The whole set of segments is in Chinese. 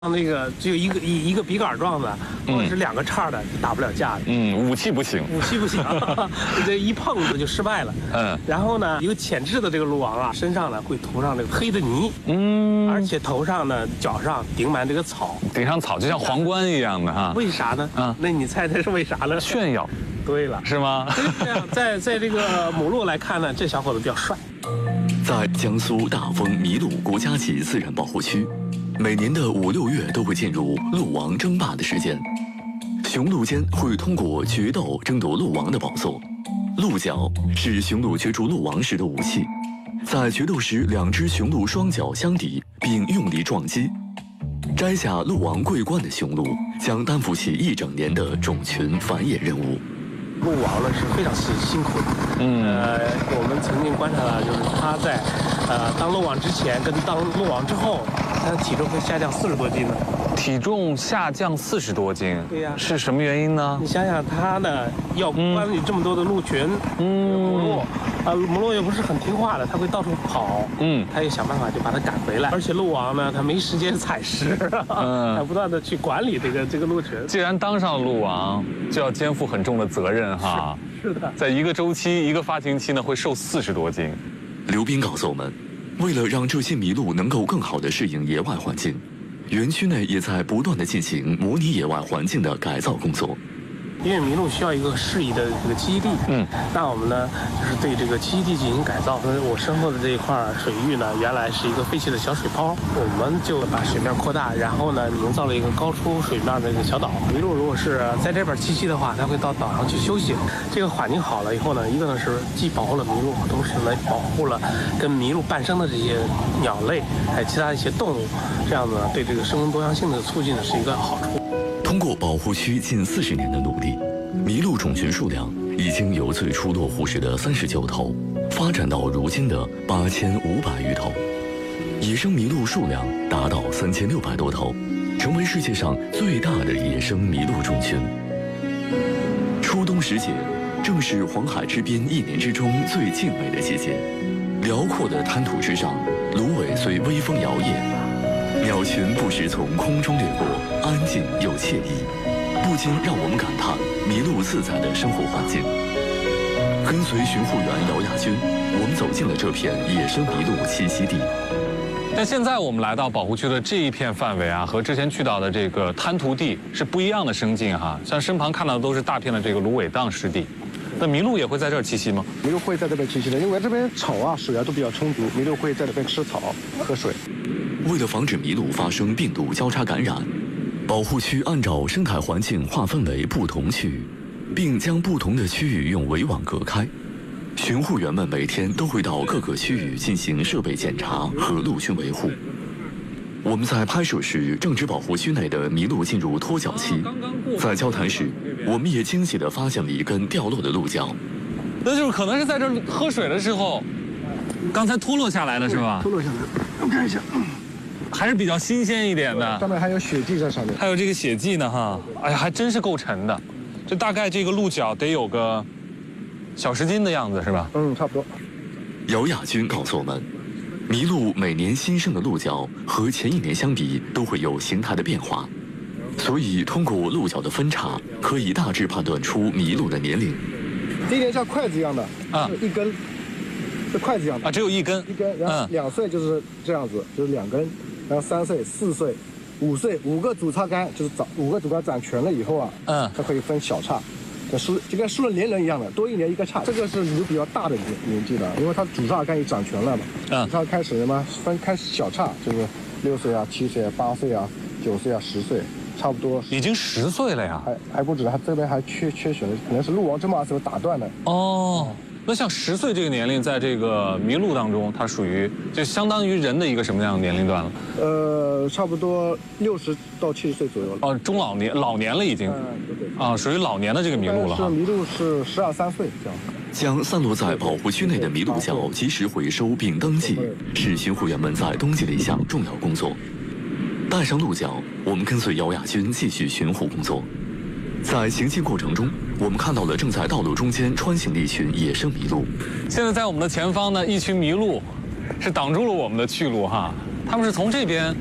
那个只有一个笔杆状的，或者是2个叉的，打不了架的。 武器不行， 武器不行，这一碰就失败了。然后呢，有潜质的这个鹿王啊，身上呢会涂上这个黑的泥，而且头上呢、脚上顶满这个草， 顶上草就像皇冠一样的哈。 为啥呢？那你猜是为啥呢？ 炫耀。 对了， 是吗？ 这样，在这个母鹿来看呢，这小伙子比较帅。 在江苏大丰麋鹿国家级自然保护区，每年的5、6月都会进入鹿王争霸的时间。雄鹿间会通过决斗争夺鹿王的宝座。鹿角是雄鹿角逐鹿王时的武器，在决斗时，2只雄鹿双角相抵，并用力撞击。摘下鹿王桂冠的雄鹿将担负起1整年的种群繁衍任务。 鹿王呢是非常辛苦的。我们曾经观察到，就是他在当鹿王之前跟当鹿王之后，他的体重会下降40多斤的。 体重下降40多斤， 对呀， 是什么原因呢？ 你想想，他呢要管理这么多的鹿群，母鹿，母鹿又不是很听话的，它会到处跑，他也想办法就把它赶回来。而且鹿王呢，他没时间采食，他不断的去管理这个鹿群。 既然当上了鹿王，就要肩负很重的责任哈。 是的， 在一个周期、一个发情期呢，会瘦40多斤。 刘斌告诉我们，为了让这些麋鹿能够更好地适应野外环境，园区内也在不断地进行模拟野外环境的改造工作。 因为麋鹿需要一个适宜的这个栖息地，那我们呢就是对这个栖息地进行改造。我身后的这一块水域呢，原来是一个废弃的小水泡，我们就把水面扩大，然后呢营造了一个高出水面的一个小岛。麋鹿如果是在这边栖息的话，它会到岛上去休息。这个环境好了以后呢，一个呢是既保护了麋鹿，同时呢保护了跟麋鹿伴生的这些鸟类还有其他一些动物，这样子呢对这个生物多样性的促进呢是一个好处。 通过保护区近40年的努力，麋鹿种群数量已经由最初落户时的39头，发展到如今的8500余头，野生麋鹿数量达到3600多头，成为世界上最大的野生麋鹿种群。初冬时节，正是黄海之滨1年之中最静美的季节。辽阔的滩涂之上，芦苇随微风摇曳，鸟群不时从空中掠过，安静又惬意，不禁让我们感叹麋鹿自在的生活环境。跟随巡护员姚亚军，我们走进了这片野生麋鹿栖息地。 但现在我们来到保护区的这一片范围啊，和之前去到的这个滩涂地是不一样的生境哈。像身旁看到的都是大片的这个芦苇荡湿地。那麋鹿也会在这儿栖息吗？ 麋鹿会在这边栖息的，因为这边草啊、水啊都比较充足，麋鹿会在这边吃草、喝水。 为了防止麋鹿发生病毒交叉感染，保护区按照生态环境划分为不同区域，并将不同的区域用围网隔开。巡护员们每天都会到各个区域进行设备检查和鹿群维护。我们在拍摄时正值保护区内的麋鹿进入脱角期，在交谈时，我们也惊喜地发现了一根掉落的鹿角。 那就是可能是在这儿喝水的时候，刚才脱落下来的是吧？ 脱落下来，我看一下， 还是比较新鲜一点的。 上面还有血迹在上面， 还有这个血迹呢哈。哎呀，还真是够沉的。这大概这个鹿角得有个小10斤的样子是吧？ 差不多。 姚亚军告诉我们，麋鹿每年新生的鹿角和前1年相比都会有形态的变化，所以通过鹿角的分叉，可以大致判断出麋鹿的年龄。 这一点像筷子一样的一根，是筷子一样的只有一根， 然后2岁就是这样子，就是2根，然后3岁、4岁、5岁，5个主叉杆就是5个主叉长全了以后啊，它可以分小叉。就跟输了年人一样的，多1年1个叉。这个是麋比较大的年纪了，因为它主叉杆已长全了嘛。主叉开始什么开始小叉，就是6岁啊、7岁啊、8岁啊、9岁啊、10岁，差不多。 已经10岁了呀？ 还不止，它这边还缺血了，可能是鹿王争霸时候打断的。 那像10岁这个年龄，在这个麋鹿当中，它属于就相当于人的一个什么样的年龄段了？ 差不多60到70岁左右了。 中老年了已经。对。属于老年的这个麋鹿了哈。 麋鹿是12、13岁这样。 将散落在保护区内的麋鹿角及时回收并登记，是巡护员们在冬季的一项重要工作。带上鹿角，我们跟随姚亚军继续巡护工作。在行进过程中，我们看到了正在道路中间穿行的一群野生麋鹿。 现在在我们的前方呢，一群麋鹿是挡住了我们的去路哈。他们是从这边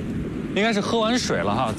应该是喝完水了哈。